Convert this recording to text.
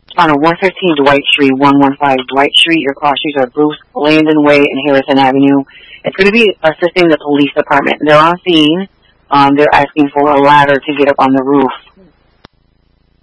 on a 115 Dwight Street, 115 Dwight Street. Your cross streets are Bruce, Landon Way, and Harrison Avenue. It's going to be assisting the police department. They're on scene. They're asking for a ladder to get up on the roof.